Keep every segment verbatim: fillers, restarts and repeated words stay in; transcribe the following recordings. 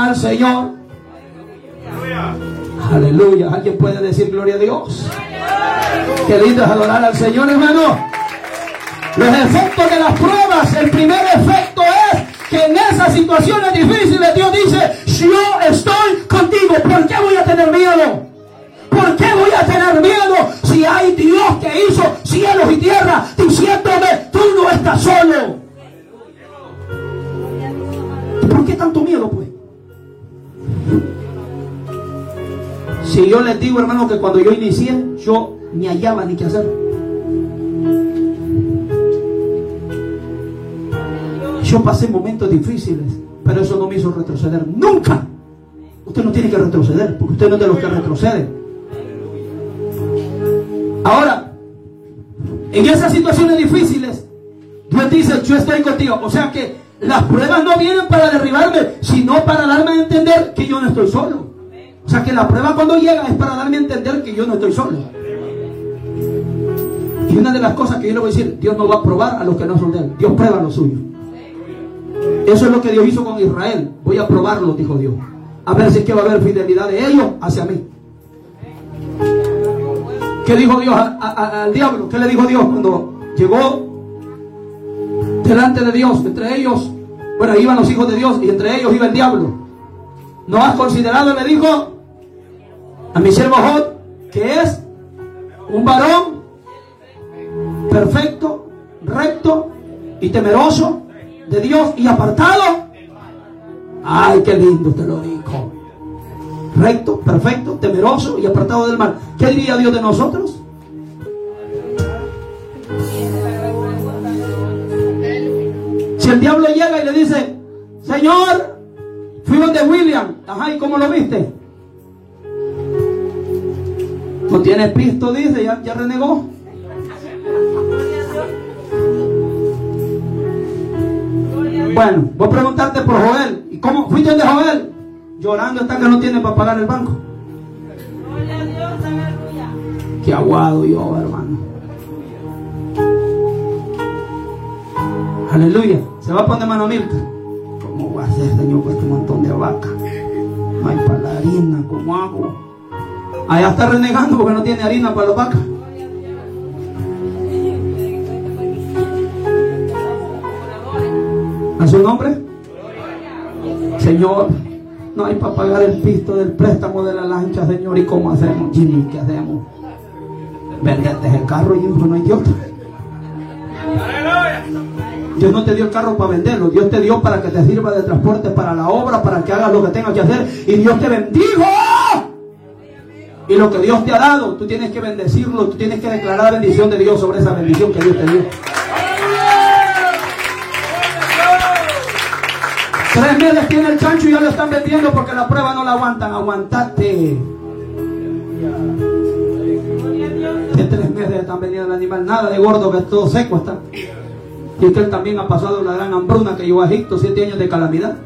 al Señor. Aleluya. ¿Alguien puede decir gloria a Dios? Qué lindo es adorar al Señor, hermano. Los efectos de las pruebas. El primer efecto es que en esas situaciones difíciles Dios dice: yo estoy contigo. ¿Por qué voy a tener miedo? ¿Por qué voy a tener miedo si hay Dios que hizo cielos y tierra diciéndome: tú no estás solo? ¿Y por qué tanto miedo, pues? Si yo les digo, hermano, que cuando yo inicié, yo ni hallaba ni qué hacer. Yo pasé momentos difíciles, pero eso no me hizo retroceder nunca. Usted no tiene que retroceder, porque usted no es de los que retroceden. Ahora, en esas situaciones difíciles, Dios dice: yo estoy contigo. O sea que las pruebas no vienen para derribarme, sino para darme a entender que yo no estoy solo. O sea que la prueba cuando llega es para darme a entender que yo no estoy solo. Y una de las cosas que yo le voy a decir: Dios no va a probar a los que no son de Él. Dios prueba lo suyo. Eso es lo que Dios hizo con Israel. Voy a probarlo, dijo Dios, a ver si es que va a haber fidelidad de ellos hacia mí. ¿Qué dijo Dios a, a, al diablo? ¿Qué le dijo Dios cuando llegó delante de Dios? Entre ellos, bueno, iban los hijos de Dios y entre ellos iba el diablo. ¿No has considerado, le dijo, a mi siervo Job, que es un varón perfecto, recto y temeroso de Dios y apartado? Ay, qué lindo te lo dijo. Recto, perfecto, temeroso y apartado del mal. ¿Qué diría Dios de nosotros? Si el diablo llega y le dice: Señor, fui donde William. Ajá, ¿y cómo lo viste? No tiene pisto, dice, ya, ya renegó. Bueno, voy a preguntarte por Joel. ¿Y cómo fuiste donde Joel? Llorando está que no tiene para pagar el banco. Qué aguado yo, hermano. Aleluya. Se va a poner mano Milka. ¿Cómo va a ser, Señor, con este montón de vacas? No hay para la harina, ¿cómo hago? Allá está renegando porque no tiene harina para las vacas. ¿A su nombre? Señor, no hay para pagar el pisto del préstamo de la lancha, Señor. ¿Y cómo hacemos, Jimmy? ¿Qué hacemos? Venderte el carro, y no hay Dios. Dios no te dio el carro para venderlo. Dios te dio para que te sirva de transporte para la obra, para que hagas lo que tengas que hacer. Y Dios te bendijo. Y lo que Dios te ha dado, tú tienes que bendecirlo. Tú tienes que declarar la bendición de Dios sobre esa bendición que Dios te dio. Tres meses tiene el chancho y ya lo están vendiendo porque la prueba no la aguantan. Aguantate. En tres meses están vendiendo el animal. Nada de gordo, que todo seco está. Y es que él también ha pasado la gran hambruna que llevó a Egipto, siete años de calamidad.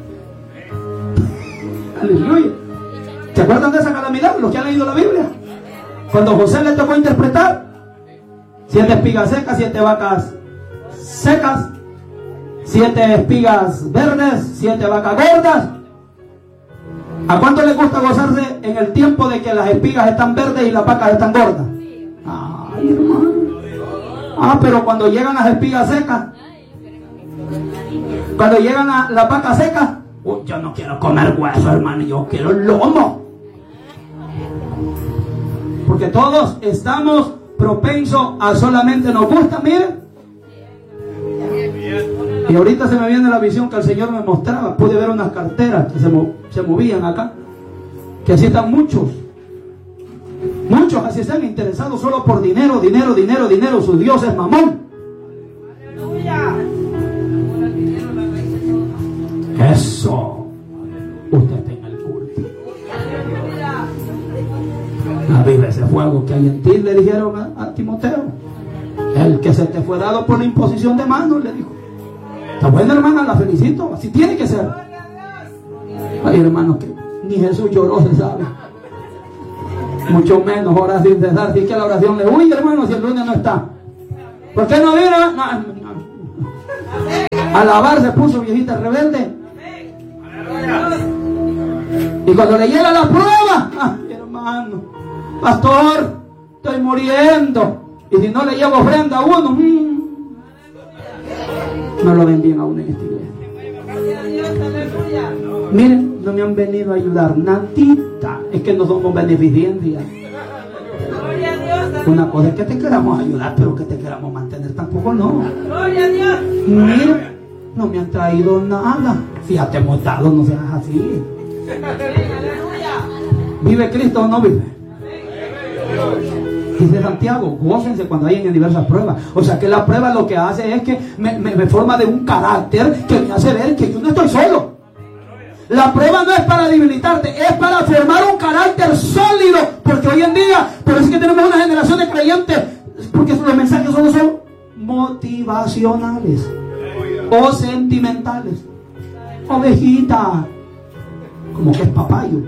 Aleluya. ¿Se acuerdan de esa calamidad? Los que han leído la Biblia. Cuando José le tocó interpretar: siete espigas secas, siete vacas secas, siete espigas verdes, siete vacas gordas. ¿A cuánto le gusta gozarse en el tiempo de que las espigas están verdes y las vacas están gordas? Ay, hermano. Ah, pero cuando llegan las espigas secas, cuando llegan a las vacas secas, oh, yo no quiero comer hueso, hermano, yo quiero lomo. Porque todos estamos propensos a solamente nos gusta, miren. Y ahorita se me viene la visión que el Señor me mostraba. Pude ver unas carteras que se, mo se movían acá, que así están muchos. Muchos así están interesados solo por dinero, dinero, dinero, dinero. Su Dios es Mamón. Eso. Usted está en el culto. Aviva ese fuego que hay en ti, le dijeron a, a Timoteo. El que se te fue dado por la imposición de manos, le dijo. Está buena, hermana, la felicito. Así tiene que ser. Ay, hermano, que ni Jesús lloró, se sabe. Mucho menos ahora sin cesar. Si es que la oración le huye, hermano, si el lunes no está. ¿Por qué no vino? No, no, no. A lavar se puso viejita rebelde. Y cuando le llega la prueba, ah, hermano, pastor, estoy muriendo. Y si no le llevo ofrenda a uno, mmm, no lo ven bien aún en esta iglesia. Miren, no me han venido a ayudar nadita. Es que no somos beneficencia. Una cosa es que te queramos ayudar, pero que te queramos mantener tampoco no. Mira, no me han traído nada. Fíjate, hemos dado, no seas así. ¿Vive Cristo o no vive? Dice Santiago, gócense cuando hayan en diversas pruebas. O sea que la prueba lo que hace es que me, me, me forma de un carácter que me hace ver que yo no estoy solo. La prueba no es para debilitarte, es para formar un carácter sólido. Porque hoy en día, por eso es que tenemos una generación de creyentes, porque los mensajes solo son motivacionales o sentimentales. Ovejita, como que es papayo.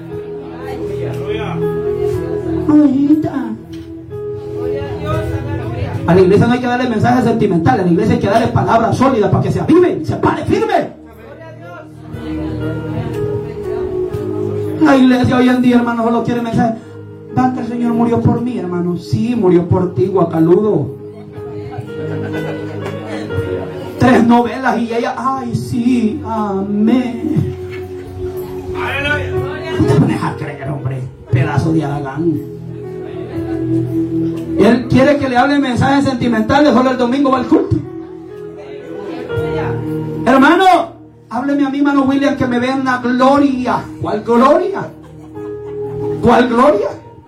Ovejita. A la iglesia no hay que darle mensajes sentimentales, a la iglesia hay que darle palabras sólidas para que se avive, se pare firme. La iglesia hoy en día, hermano, solo quiere mensajes. Va que el Señor murió por mí, hermano. Sí, murió por ti, guacaludo. Tres novelas y ella, ay, sí, amén. No te pones a creer, hombre, pedazo de Aragán. Él quiere que le hable mensajes sentimentales, solo el domingo va al culto. Hermano, hábleme a mí, hermano William, que me vean la gloria. ¿Cuál gloria? ¿Cuál gloria?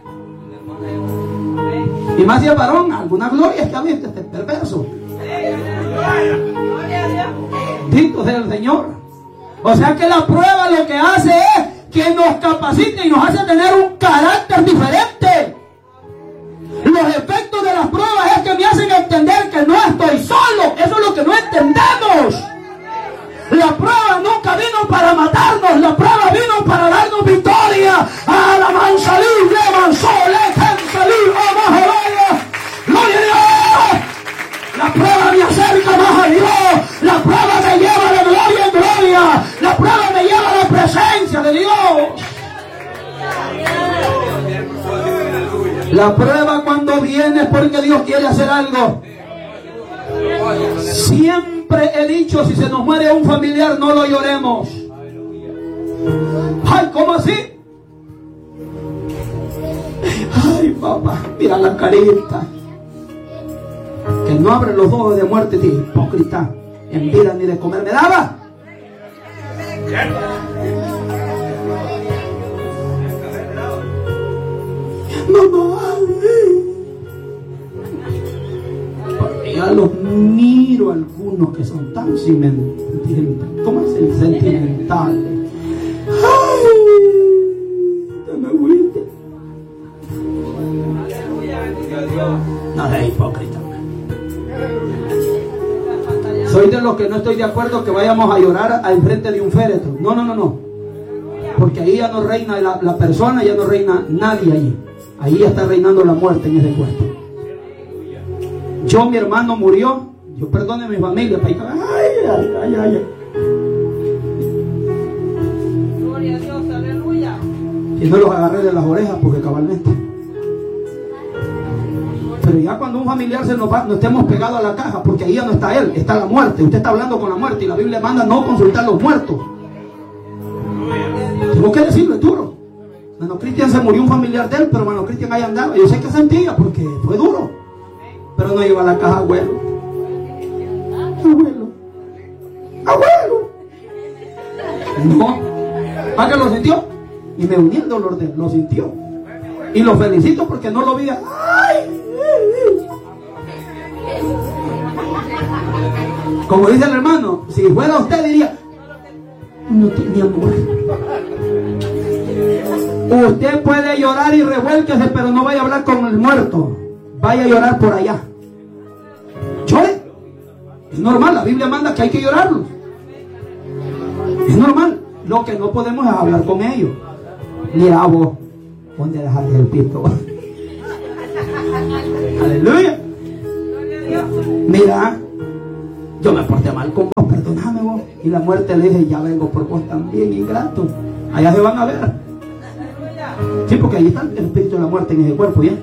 Y más si es varón, alguna gloria está bien, este es perverso. Bendito sea el Señor. O sea que la prueba lo que hace es que nos capacita y nos hace tener un carácter diferente. Los efectos de las pruebas es que me hacen entender que no estoy solo. Eso es lo que no entendemos. La prueba nunca vino para matarnos, la prueba vino para darnos victoria. A la mansa libre, mansole, cansa libre, majalaya. Gloria a Dios. La prueba me acerca más a Dios. La prueba me lleva de gloria en gloria. La prueba me lleva a la presencia de Dios. La prueba cuando viene es porque Dios quiere hacer algo. Siempre he dicho, si se nos muere un familiar, no lo lloremos. Ay, ¿cómo así? Ay, papá, mira la carita. Que no abre los ojos de muerte, tío, hipócrita. En vida ni de comer me daba. Mamá, ya los miro algunos que son tan sentimentales. ¿Cómo es el sentimental? Ay, no me agüite. No seas hipócrita. Soy de los que no estoy de acuerdo que vayamos a llorar al frente de un féretro. No, no, no, no. Porque ahí ya no reina la, la persona, ya no reina nadie allí. Ahí ya está reinando la muerte en ese cuerpo. Yo, mi hermano murió. Yo perdone a mi familia. Ay, ay, ay, ay. Gloria a Dios, aleluya. Y no los agarré de las orejas porque cabalmente. Pero ya cuando un familiar se nos va, no estemos pegados a la caja, porque ahí ya no está él, está la muerte. Usted está hablando con la muerte y la Biblia manda no consultar a los muertos. Tengo que decirlo, es duro. Hermano Cristian se murió un familiar de él, pero hermano Cristian ahí andaba. Yo sé que sentía porque fue duro. Pero no iba a la caja, abuelo. Abuelo. Abuelo. No. ¿Para que lo sintió? Y me uní el dolor de él, lo sintió. Y lo felicito porque no lo vi. ¡Ay! Como dice el hermano, si fuera usted diría, no tenía amor. Usted puede llorar y revuélquese, pero no vaya a hablar con el muerto. Vaya a llorar por allá. Llore. Es normal, la Biblia manda que hay que llorarlos. Es normal. Lo que no podemos es hablar con ellos. Mira vos, ¿dónde dejaste el pito? Aleluya. Mira, yo me porté mal con vos, perdóname vos. Y la muerte le dice, ya vengo por vos también, ingrato. Allá se van a ver. Sí, porque ahí está el espíritu de la muerte en ese cuerpo, ¿ya?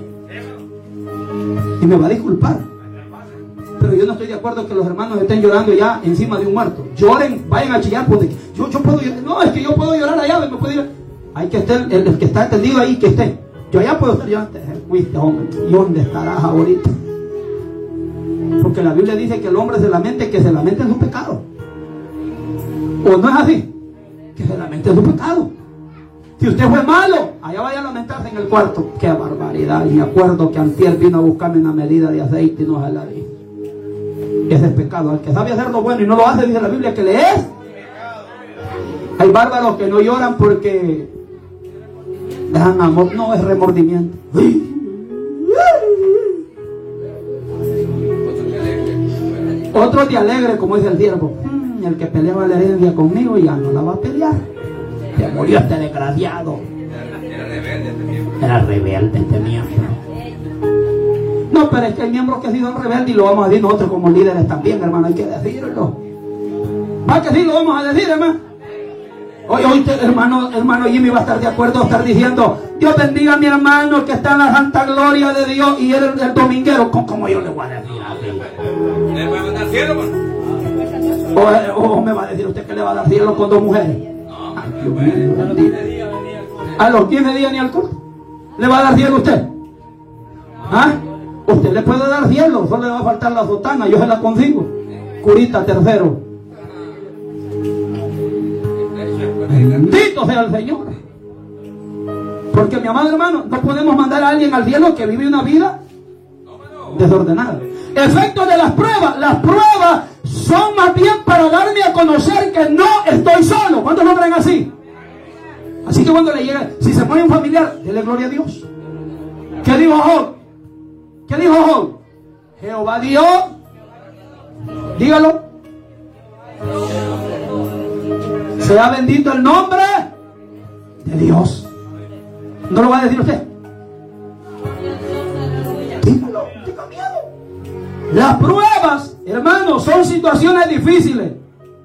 Y me va a disculpar. Pero yo no estoy de acuerdo que los hermanos estén llorando ya encima de un muerto. Lloren, vayan a chillar. Pues, yo, yo puedo llorar. No, es que yo puedo llorar allá, me puedo ir. Hay que estar, el, el que está entendido ahí, que esté. Yo allá puedo estar llorando. Fuiste, hombre. ¿Y dónde estarás ahorita? Porque la Biblia dice que el hombre se lamente, que se lamente en su pecado. ¿O no es así? Que se lamente en su pecado. Si usted fue malo, allá vaya a lamentarse en el cuarto. ¡Qué barbaridad! Y me acuerdo que antier vino a buscarme una medida de aceite y no se la di. Ese es pecado. Al que sabe hacer lo bueno y no lo hace, dice la Biblia que le es. Hay bárbaros que no lloran porque dejan amor. No, es remordimiento. Otro de alegre, como dice el siervo. El que peleaba la herencia conmigo ya no la va a pelear. Se murió este desgraciado. Era rebelde este miembro. No, pero es que el miembro que ha sido rebelde, y lo vamos a decir nosotros como líderes también, hermano, hay que decirlo. ¿Va que sí lo vamos a decir, hermano? Hoy, hoy te, hermano, hermano Jimmy va a estar de acuerdo a estar diciendo, Dios bendiga a mi hermano que está en la santa gloria de Dios, y él el dominguero, ¿cómo yo le voy a decir a mí? ¿Le va a dar cielo, o, o me va a decir usted que le va a dar cielo con dos mujeres? Ay, Dios mío, a los quince días ni al culto le va a dar cielo usted. ¿Ah? Usted le puede dar cielo, solo le va a faltar la sotana, yo se la consigo. Curita tercero. Bendito sea el Señor. Porque mi amado hermano, no podemos mandar a alguien al cielo que vive una vida desordenada. Efectos de las pruebas. Las pruebas son más bien para darme a conocer que no estoy solo. ¿Cuántos lo creen así? Así que cuando le llega, si se muere un familiar, dele gloria a Dios. ¿Qué dijo Job? ¿Qué dijo Job? Jehová Dios. Dígalo. Sea bendito el nombre de Dios. ¿No lo va a decir usted? Dígalo, no tenga miedo. Las pruebas, hermanos, son situaciones difíciles.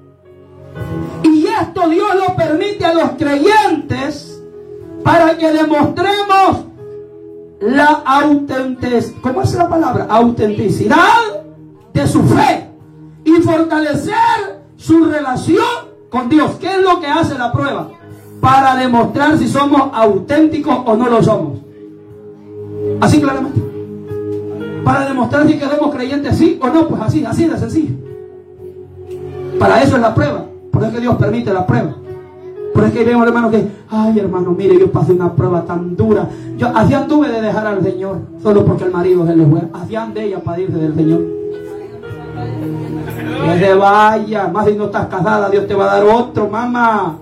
Y esto Dios lo permite a los creyentes para que demostremos la autenticidad, ¿cómo es la palabra? Autenticidad de su fe y fortalecer su relación con Dios. ¿Qué es lo que hace la prueba? Para demostrar si somos auténticos o no lo somos. Así claramente. Para demostrar si queremos creyentes sí o no, pues así, así de sencillo. Para eso es la prueba. Por eso es que Dios permite la prueba. Por eso es que vemos, hermano, que, ay, hermano, mire, yo pasé una prueba tan dura. Yo así anduve de dejar al Señor, solo porque el marido se le fue. Así andé ella para irse del Señor. Que se vaya, más si no estás casada, Dios te va a dar otro, mamá.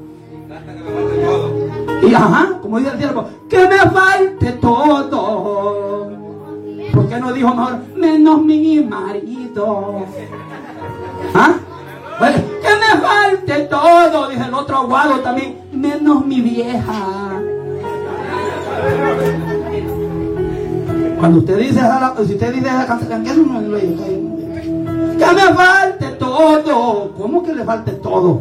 Y ajá, como dice el siervo, que me falte todo. ¿Por qué no dijo mejor, menos mi marido? ¿Ah? Bueno, que me falte todo, dice el otro aguado también, menos mi vieja. Cuando usted dice, si usted dice esa canción, ¿qué es uno de ellos? Que me falte todo. ¿Cómo que le falte todo?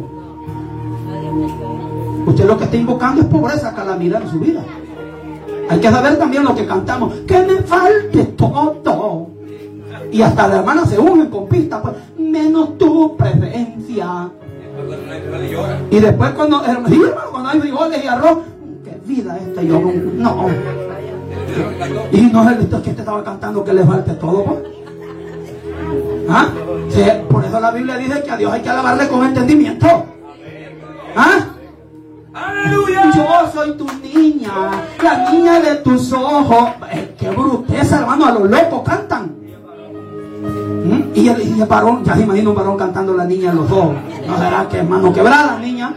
Usted lo que está invocando es pobreza, calamidad en su vida. Hay que saber también lo que cantamos, que me falte todo. Y hasta las hermanas se unen con pistas, pues, menos tu presencia. Y después cuando, sí, hermano, cuando hay frijoles y arroz, qué vida esta, yo no. Y no es el que te estaba cantando que le falte todo, pues. ¿Ah? Sí, por eso la Biblia dice que a Dios hay que alabarle con entendimiento. ¿Ah? ¡Aleluya! Yo soy tu niña, la niña de tus ojos. Eh, ¡Qué bruteza, hermano! A los locos cantan. ¿Mm? Y, el, y el varón, ya se imagina un varón cantando a la niña en los ojos. ¿No será que es mano quebrada, niña?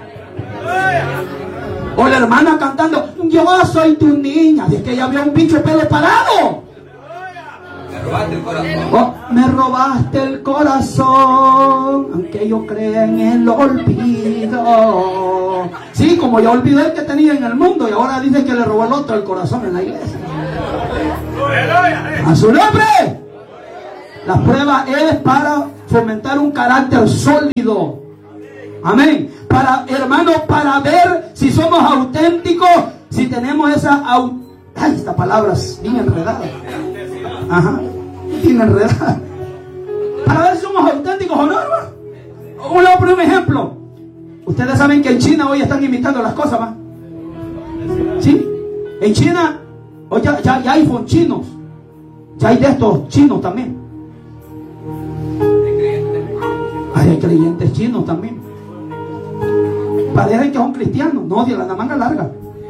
O la hermana cantando, yo soy tu niña. Y es que ya había un bicho de pelo parado. Oh, me robaste el corazón, aunque yo crea en el olvido. Sí, como ya olvidé el que tenía en el mundo y ahora dice que le robó el otro el corazón en la iglesia. A su nombre. La prueba es para fomentar un carácter sólido. Amén. Para, hermano, para ver si somos auténticos, si tenemos esa au ay, esta palabra es bien enredada. Ajá, bien enredada. Para ver si somos auténticos o no, hermano. Voy a poner un ejemplo. Ustedes saben que en China hoy están imitando las cosas, ¿va? ¿Sí? En China hoy ya, ya, ya hay iPhone chinos. Ya hay de estos chinos también. Ay, hay creyentes chinos también. Parecen que son cristianos. No, de la manga larga.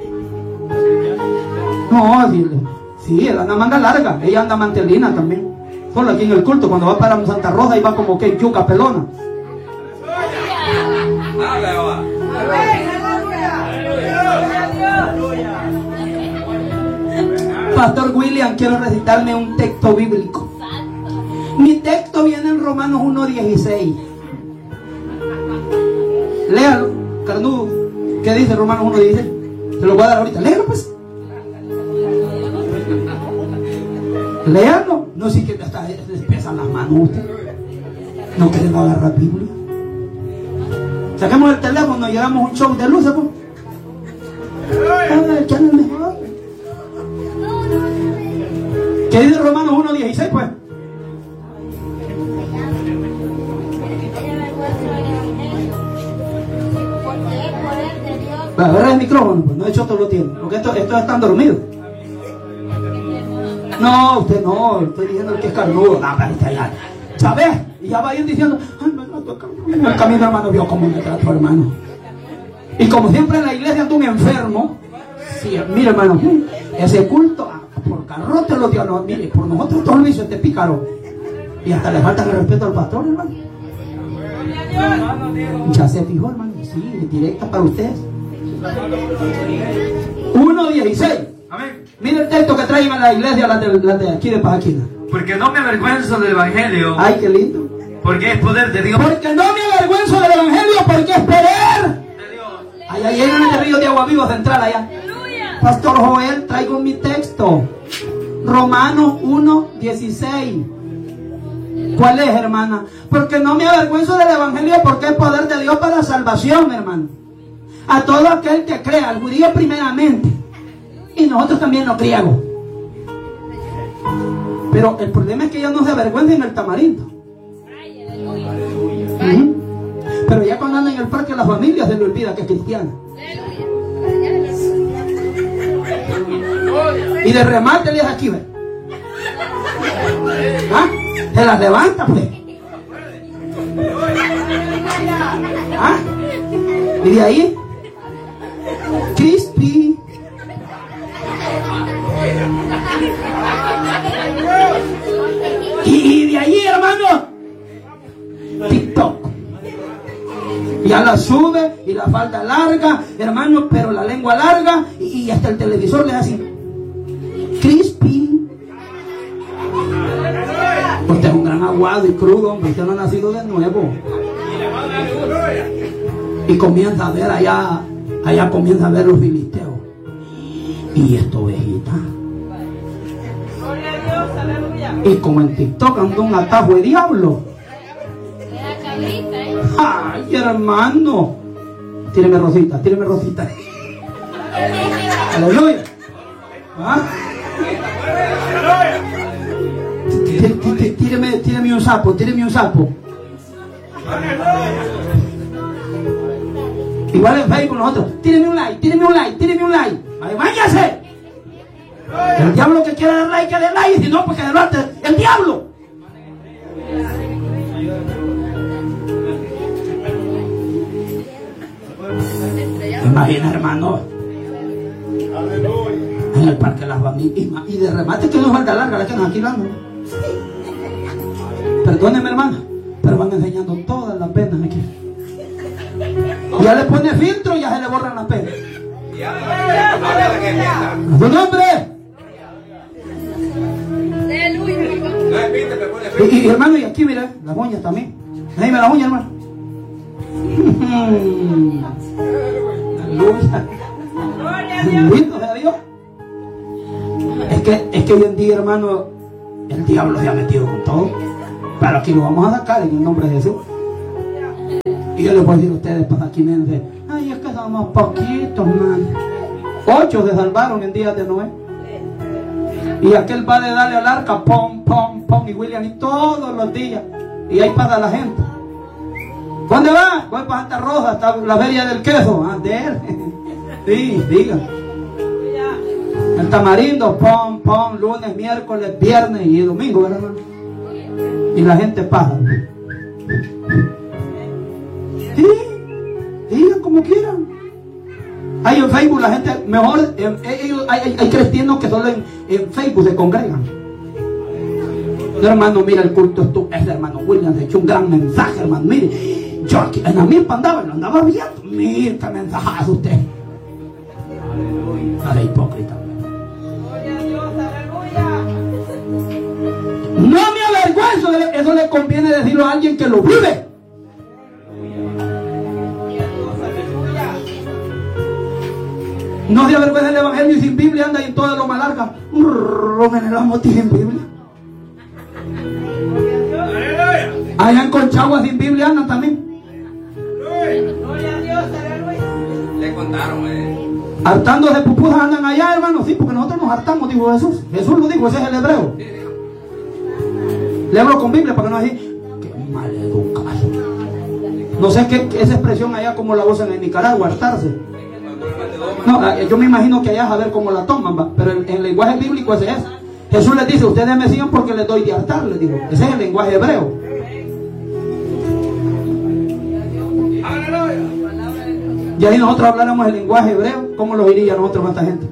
No, dile. Sí, él anda manga larga. Ella anda mantelina también. Solo aquí en el culto, cuando va para Santa Rosa, y va como que yuca pelona. Pastor William, quiero recitarme un texto bíblico. Mi texto viene en Romanos uno dieciséis. Léalo, carnudo. ¿Qué dice Romanos uno dieciséis? Se lo voy a dar ahorita. Léalo, pues. Léalo. No sé que hasta les pesan las manos usted. No quieren agarrar Biblia. Saquemos el teléfono y llegamos a un show de luces, pues. A ver, ¿quién es mejor? ¿Qué dice Romanos uno dieciséis, pues? Agarra el micrófono, pues no he hecho todo lo tiempo, porque estos esto están dormidos. No, usted no, estoy diciendo que es carnudo. No, pero está allá. ¿Sabes? Y ya va a ir diciendo, ay, me trato en el camino, hermano, vio cómo me trato, hermano. Y como siempre en la iglesia anda un enfermo. Sí, mire, hermano, ese culto, por carrote los dios, no, mire, por nosotros todo el vicio este pícaro. Y hasta le falta el respeto al pastor, hermano. Ya se fijó, hermano, sí, directa para ustedes. uno dieciséis. Amén. Mire el texto que traen a la iglesia, la de, la de aquí de Pajaquina. Porque no me avergüenzo del evangelio. Ay, qué lindo. Porque es poder de Dios. Porque no me avergüenzo del evangelio, porque es poder De Dios. allá llegan este río de agua viva central allá. Pastor Joel, traigo mi texto. Romanos uno dieciséis. ¿Cuál es, hermana? Porque no me avergüenzo del evangelio, porque es poder de Dios para salvación, hermano. A todo aquel que crea, al judío primeramente. Y nosotros también los griegos. Pero el problema es que ellos no se avergüenzan en el tamarindo. Uh-huh. Pero ya cuando andan en el parque las familias se le olvida que es cristiana. Y de remate le dice aquí, ¿ve? ¿Ah? Se las levanta, pues. ¿Ah? Y de ahí crispy. Y de ahí, hermano, TikTok. Ya la sube y la falda larga, hermano, pero la lengua larga, y hasta el televisor le hace crispy. Usted es un gran aguado y crudo, hombre. Usted no ha nacido de nuevo. Y comienza a ver allá, allá comienza a ver los filisteos. Y esta ovejita. Y como en TikTok anda un atajo de diablo. Ay, hermano. Tíreme Rosita, tíreme Rosita. Aleluya. ¿Ah? Tíreme, tíreme un sapo, tíreme un sapo. Igual en Facebook nosotros, tíreme un like, tíreme un like, tíreme un like. Ay, váyase. El diablo que quiera dar like, que dé like, y si no, pues que delante el diablo. Imagina, hermano, en el parque las familias, y de remate que no falta larga, la que nos alquilando. Perdóneme, hermana, pero van enseñando todas las penas aquí. Ya le pone filtro y ya se le borran las penas. ¿A su nombre? Y, y hermano, y aquí mira, las uñas también. Dime las uñas, hermano. Aleluya. Bendito sea Dios. Es que, es que hoy en día, hermano, el diablo se ha metido con todo. Pero aquí lo vamos a sacar en el nombre de Jesús. Y yo les voy a decir a ustedes, pataquinenses, ay, es que somos poquitos, man. Ocho se salvaron en días de Noé. Y aquel va de darle al arca, pom, pom, pom, y William, y todos los días. Y ahí para la gente. ¿Dónde va? Voy para Santa Rosa, hasta la feria del queso. Ah, de él. Sí, diga. El tamarindo, pom, pom, lunes, miércoles, viernes y domingo, ¿verdad, hermano? Y la gente pasa. Sí, digan como quieran. Hay en Facebook la gente, mejor, en, ellos, hay, hay, hay cristianos que solo en, en Facebook se congregan. No, hermano, mira el culto, esto, ese hermano William se echó un gran mensaje, hermano. Mire, yo aquí en la milpa andaba, lo andaba viendo. Mira qué mensaje hace usted. A la hipócrita. No me avergüenzo de eso, eso le conviene decirlo a alguien que lo vive. No se avergüenza del evangelio y sin Biblia anda y en todo lo malarga. En el amo tiene Biblia. Allá en Conchagua sin Biblia andan también. Le contaron, eh. Hartándose pupusas andan allá, hermano. Sí, porque nosotros nos hartamos, dijo Jesús. Jesús lo dijo, ese es el hebreo. Le hablo con Biblia para que no así. Qué mal educado. No sé qué, esa expresión allá como la usan en Nicaragua, hartarse. No, yo me imagino que allá a ver cómo la toman, ¿va? Pero en el lenguaje bíblico ese es. Jesús les dice, ustedes me siguen porque les doy de hartar, les digo. Ese es el lenguaje hebreo. Y ahí nosotros habláramos el lenguaje hebreo, ¿cómo lo diría nosotros a esta gente?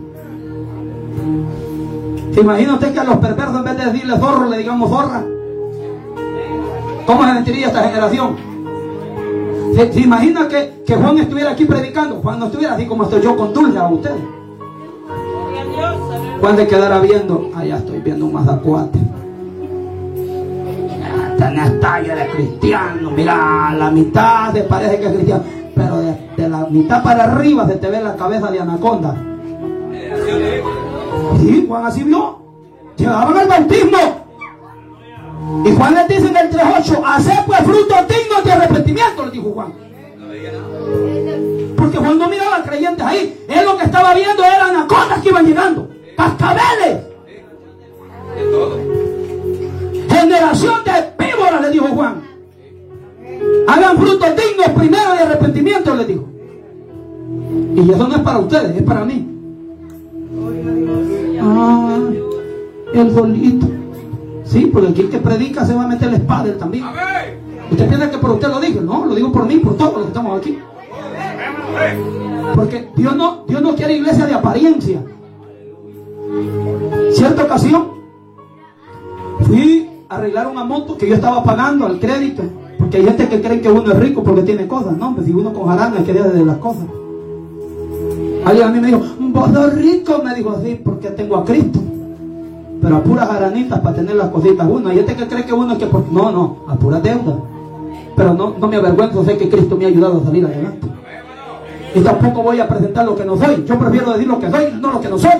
¿Se imagina usted que a los perversos en vez de decirle zorro le digamos zorra? ¿Cómo se sentiría esta generación? ¿Se, ¿se imagina que, que Juan estuviera aquí predicando? Juan no estuviera así como estoy yo con Dulce a ustedes. Juan se quedara viendo, allá estoy viendo un mazacuate. Tenés talla de cristiano, mira, la mitad se parece que es cristiano, pero de, de la mitad para arriba se te ve la cabeza de anaconda. Sí, Juan así vio. Llegaban al bautismo. Y Juan les dice en el tres ocho, haced pues frutos dignos de arrepentimiento, les dijo Juan. Porque Juan no miraba a creyentes ahí. Él lo que estaba viendo eran anacondas que iban llegando. Cascabeles. Generación de víboras, le dijo Juan. Hagan frutos dignos primero de arrepentimiento, le dijo. Y eso no es para ustedes, es para mí. Ah, el solito. Sí, porque aquí el que predica se va a meter la espada él también. ¿Usted piensa que por usted lo digo? No, lo digo por mí, por todos los que estamos aquí. Porque Dios no, Dios no quiere iglesia de apariencia. Cierta ocasión fui a arreglar una moto que yo estaba pagando al crédito. Porque hay gente que cree que uno es rico porque tiene cosas. No, hombre, si uno con jarana quería de las cosas. Alguien a mí me dijo, vos sos rico, me dijo así, porque tengo a Cristo. Pero a puras jaranitas para tener las cositas uno. Hay gente que cree que uno es que por... No, no, a puras deudas. Pero no, no me avergüenzo, sé que Cristo me ha ayudado a salir adelante. Y tampoco voy a presentar lo que no soy. Yo prefiero decir lo que soy, no lo que no soy.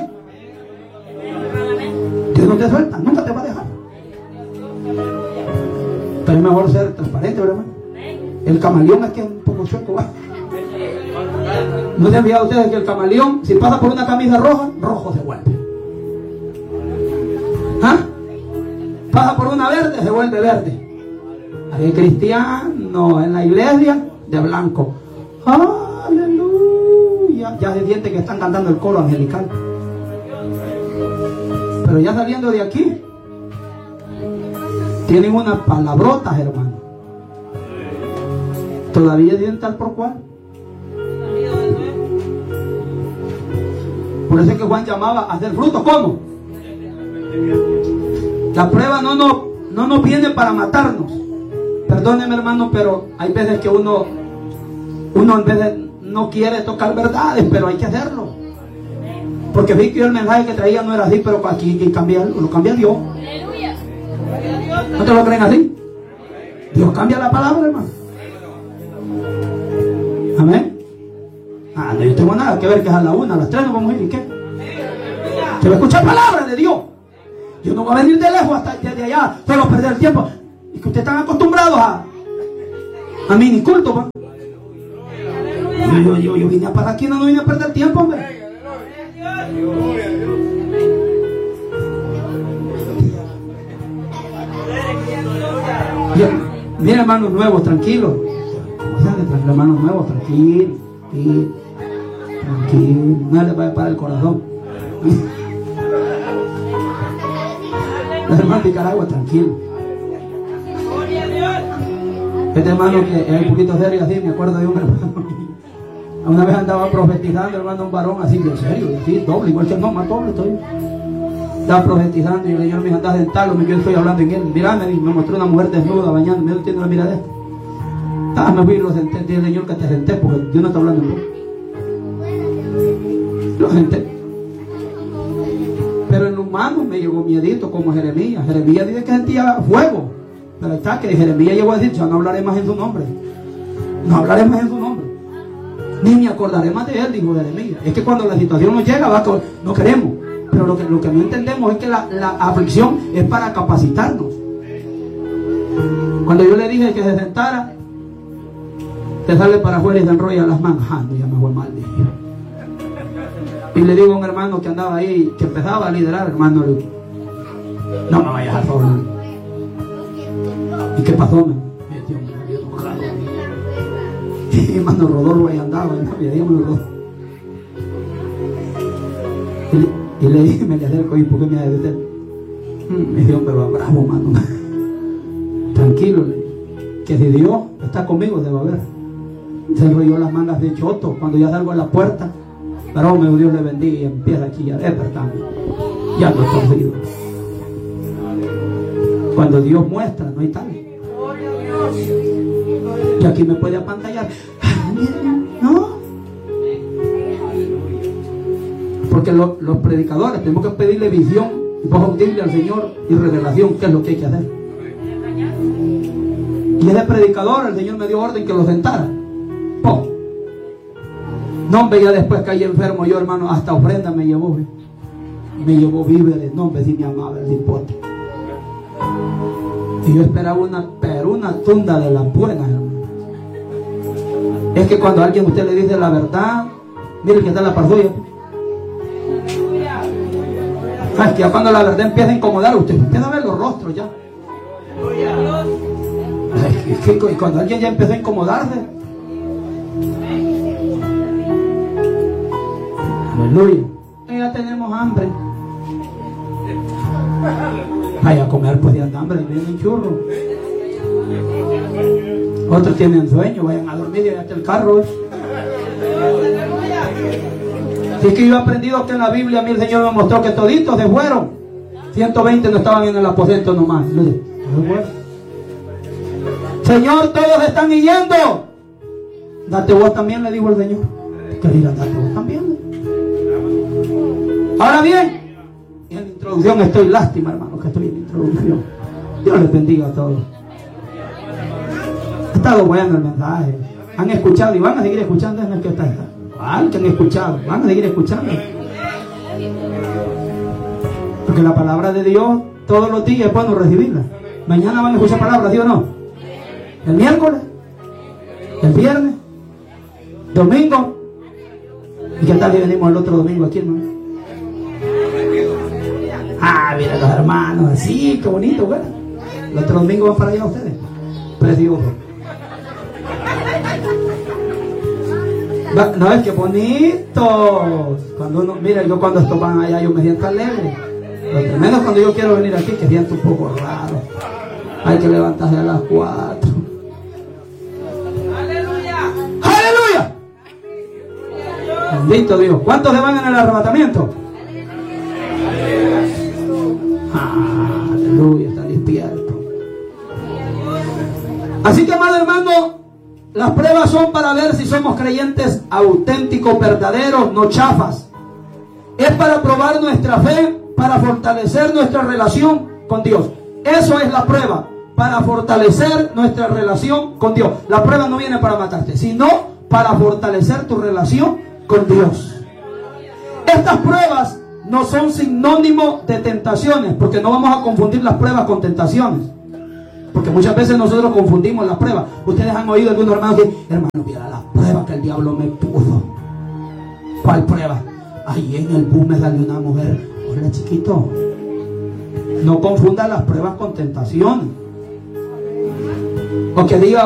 Dios no te suelta, nunca te va a dejar. Pero es mejor ser transparente, ¿verdad? El camaleón es que es un poco chueco, ¿va? ¿No se han fijado ustedes que el camaleón, si pasa por una camisa roja, rojo se vuelve? ¿Ah? Pasa por una verde, se vuelve verde. Hay cristianos en la iglesia de blanco. Aleluya. Ya se siente que están cantando el coro angelical. Pero ya saliendo de aquí, tienen unas palabrotas, hermano. Todavía tienen tal por cual. Por eso es que Juan llamaba a hacer frutos. ¿Cómo? La prueba no nos, no nos viene para matarnos. Perdóneme, hermano, pero hay veces que uno uno en vez de no quiere tocar verdades, pero hay que hacerlo. Porque vi que el mensaje que traía no era así, pero aquí y cambia, lo cambia Dios. ¿No te lo creen así? Dios cambia la palabra, hermano. Amén. Ah, no, yo tengo nada que ver que es a la una, a las tres nos vamos a ir. ¿Y qué? Se va a escuchar palabra de Dios. Yo no voy a venir de lejos hasta desde allá, solo perder el tiempo. Y que ustedes están acostumbrados a, a miniculto, ¿va? Yo, yo, yo, yo vine a parar aquí, no, no vine a perder tiempo, hombre. Yo, mira, hermanos nuevos, tranquilos. Hermanos nuevos, tranquilos. Tranquilo, tranquilo. No les vaya para el corazón. Los hermanos de Nicaragua, tranquilo. Este hermano que es un poquito serio así, me acuerdo de un hermano. Una vez andaba profetizando, hermano, un varón así, en serio, así, doble, igual que no, más doble estoy. Estaba profetizando y el Señor me dijo, anda a sentarlo, yo estoy hablando en él. Mirá, me, me mostró una mujer desnuda bañando, me tiene la mirada esta. Ah, me fui y lo senté, dije el Señor que te senté, porque Dios no está hablando en vos. Lo senté. Pero en lo humano me llegó miedito, como Jeremías. Jeremías dice que sentía fuego. Pero está que Jeremías llegó a decir, yo no hablaré más en su nombre. No hablaré más en su nombre. Ni me acordaré más de él, dijo Jeremías. Es que cuando la situación nos llega, va, no queremos. Pero lo que, lo que no entendemos es que la, la aflicción es para capacitarnos. Cuando yo le dije que se sentara, te sale para afuera y se enrolla las manos. Ah, no, ya me fue mal, dije. Y le digo a un hermano que andaba ahí, que empezaba a liderar, hermano, le digo, no me vayas a solo. ¿Y qué pasó, man? Y hermano Rodolfo ahí andaba, y me Rodolfo. Y, y le dije, me le acerco, ¿y por qué me ha de usted? Me dijo, pero bravo, mano. Tranquilo, que si Dios está conmigo, se va a ver. Se enrolló las mangas de choto. Cuando ya salgo a la puerta, pero me Dios le bendiga y empieza aquí a despertar. Ya no he perdido. Cuando Dios muestra, no hay tal. Y aquí me puede apantallar. No. Porque lo, los predicadores tenemos que pedirle visión, voz audible al Señor y revelación, qué es lo que hay que hacer. Y ese predicador, el Señor me dio orden que lo sentara. ¡Pum! No, hombre, ya después caí enfermo yo, hermano, hasta ofrenda me llevó. ¿eh? Me llevó víveres, no, hombre, si me amaba el hipote. Y yo esperaba una, pero una tunda de las buenas, hermano. Es que cuando a alguien usted le dice la verdad, mire que está la parzoya. Ah, es que ya cuando la verdad empieza a incomodar, usted empieza a ver los rostros ya. Es que, y cuando alguien ya empezó a incomodarse, aleluya, ya tenemos hambre. Vaya a comer, pues ya hambre, vienen churros. Otros tienen sueño, vayan a dormir y hasta el carro. ¿eh? Si es que yo he aprendido que en la Biblia a mí el Señor me mostró que toditos se fueron. ciento veinte no estaban en el aposento nomás. Señor, todos están yendo. Date vos también, le dijo el Señor. Que diga, date vos también. Ahora bien, en la introducción estoy lástima, hermano, que estoy en la introducción. Dios les bendiga a todos. Ha estado bueno el mensaje. Han escuchado y van a seguir escuchando. En el que está, igual que han escuchado, van a seguir escuchando. Porque la palabra de Dios todos los días es bueno recibirla. Mañana van a escuchar palabras, ¿sí o no? El miércoles, el viernes, domingo. ¿Y qué tal si venimos el otro domingo aquí, hermano? Ah, mira los hermanos, así, qué bonito, güey. El otro domingo van para allá ustedes. Precioso. No, es que bonitos. Cuando uno, mira, yo cuando estos van allá yo me siento alegre. Lo tremendo es cuando yo quiero venir aquí, que siento un poco raro. Hay que levantarse a las cuatro. Aleluya. Aleluya. Bendito Dios. ¿Cuántos se van en el arrebatamiento? Ah, aleluya, está despierto. Así que, amado hermano, las pruebas son para ver si somos creyentes auténticos, verdaderos, no chafas. Es para probar nuestra fe, para fortalecer nuestra relación con Dios. Eso es la prueba, para fortalecer nuestra relación con Dios. La prueba no viene para matarte, sino para fortalecer tu relación con Dios. Estas pruebas no son sinónimo de tentaciones, porque no vamos a confundir las pruebas con tentaciones. Porque muchas veces nosotros confundimos las pruebas. Ustedes han oído algunos hermanos que, hermano, mira las pruebas que el diablo me puso. ¿Cuál prueba? Ahí en el bus me salió una mujer. Hola, chiquito. No confunda las pruebas con tentación. O que diga